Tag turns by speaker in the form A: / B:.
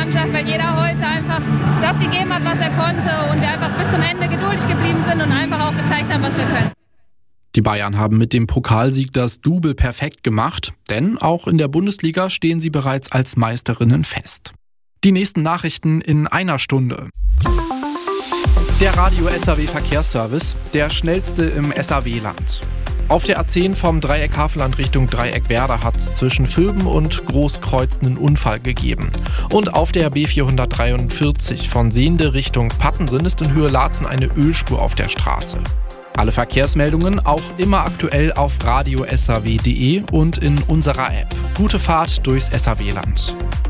A: Mannschaft, weil jeder heute einfach das gegeben hat, was er konnte und wir einfach bis zum Ende geduldig geblieben sind und einfach auch gezeigt haben, was wir können.
B: Die Bayern haben mit dem Pokalsieg das Double perfekt gemacht, denn auch in der Bundesliga stehen sie bereits als Meisterinnen fest. Die nächsten Nachrichten in einer Stunde. Der Radio SAW Verkehrsservice, der schnellste im SAW-Land. Auf der A10 vom Dreieck Havelland Richtung Dreieck Werder hat es zwischen Vülben und Großkreuz einen Unfall gegeben. Und auf der B443 von Sehnde Richtung Pattensen ist in Höhe Laatzen eine Ölspur auf der Straße. Alle Verkehrsmeldungen auch immer aktuell auf radio-saw.de und in unserer App. Gute Fahrt durchs SAW-Land.